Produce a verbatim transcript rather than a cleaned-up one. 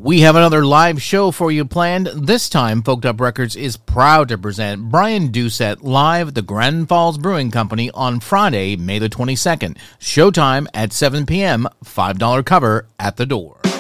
We have another live show for you planned. This time, Folked Up Records is proud to present Brian Doucette live at the Grand Falls Brewing Company on Friday, May the twenty-second. Showtime at seven p.m., five dollars cover at the door.